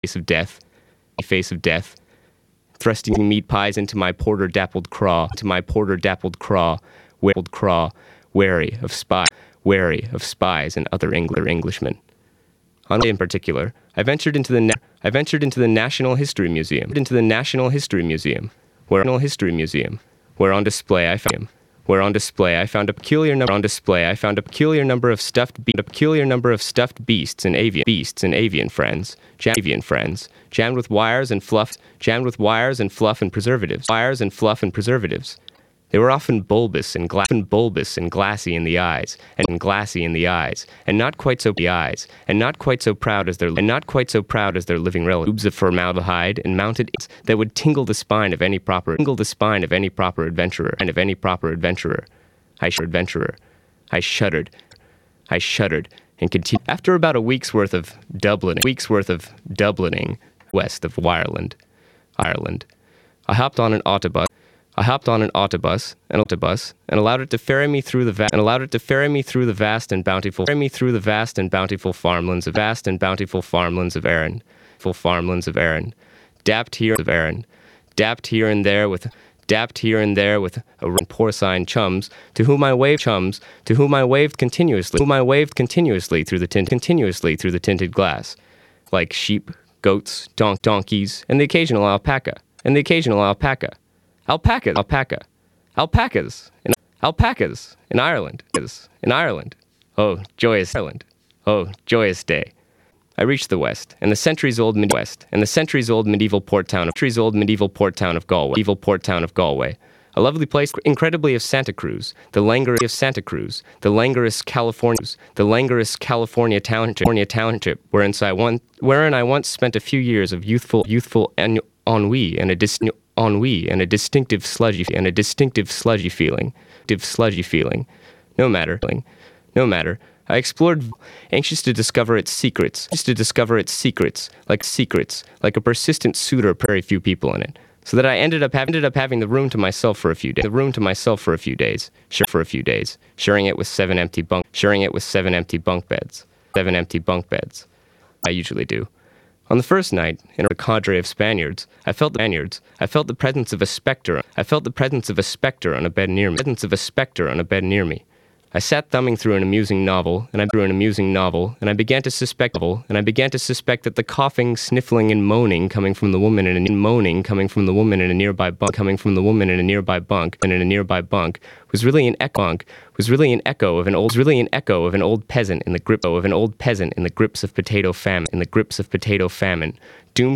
face of death, face of death, thrusting meat pies into my porter dappled craw, wary of spies and other Englishmen. On in particular, I ventured into the National History Museum, where on display I found a peculiar number of stuffed beasts and avian friends, jammed with wires and fluff and preservatives. They were often bulbous and glassy in the eyes, and not quite so proud as their living relatives. Tubes of formaldehyde and mounted that would tingle the spine of any proper adventurer. I shuddered and continued. After about a week's worth of Dublining west of Ireland, I hopped on an autobus and allowed it to ferry me through the vast and bountiful farmlands of Erin, dapped here and there with porcine chums to whom I waved continuously through the tinted glass, like sheep, goats, donkeys, and the occasional alpaca. Alpacas in Ireland. Oh, joyous day. I reached the west and the centuries-old medieval port town of Galway. A lovely place, incredibly of Santa Cruz, the languorous California township, wherein I once spent a few years of youthful ennui and a distinctive sludgy feeling. No matter. I explored, anxious to discover its secrets, like a persistent suitor, very few people in it, so that I ended up having the room to myself for a few days, sharing it with seven empty bunk beds. I usually do. On the first night, in a cadre of Spaniards, I felt the presence of a spectre on a bed near me. I sat thumbing through an amusing novel, and I began to suspect that the coughing, sniffling, and moaning coming from the woman in a nearby bunk was really an echo of an old peasant in the grips of potato famine, doomed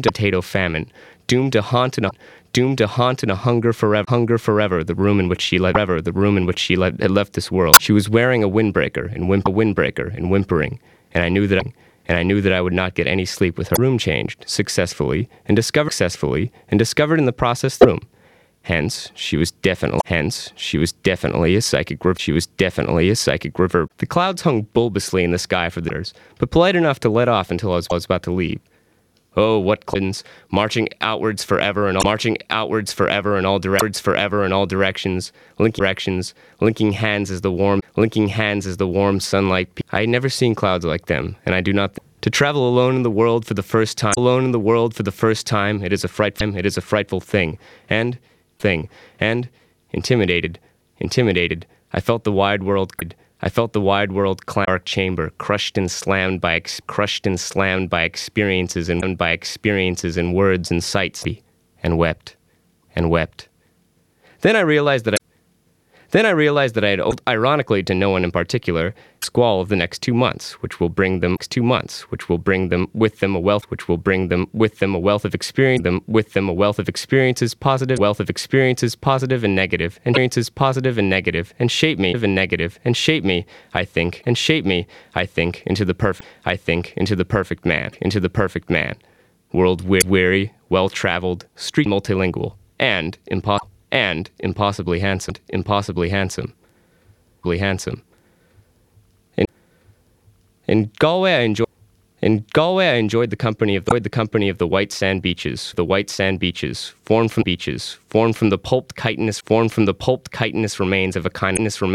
to haunt in a hunger forever the room in which she had left this world. She was wearing a windbreaker and whimpering, and I knew that I would not get any sleep with her. Room changed successfully and discovered in the process the room. Hence, she was definitely a psychic reverb. The clouds hung bulbously in the sky for the years, but polite enough to let off until I was about to leave. Oh, what clouds, marching outwards forever in all directions, linking hands as the warm sunlight. I had never seen clouds like them, and I do not. To travel alone in the world for the first time, it is a frightful thing, and intimidated. I felt the wide world dark chamber, crushed and slammed by experiences and words and sights, and wept. Then I realized that I had, ironically to no one in particular, squall of the next 2 months, which will bring them with them a wealth of experiences, positive and negative, and shape me, I think, into the perfect man, world weary, well-traveled, street multilingual, and impossibly handsome. In Galway, I enjoyed the company of the white sand beaches, formed from the pulped chitinous remains of a